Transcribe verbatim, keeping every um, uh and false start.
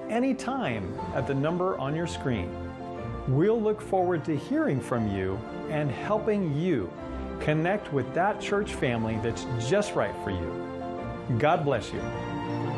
anytime at the number on your screen. We'll look forward to hearing from you and helping you connect with that church family that's just right for you. God bless you.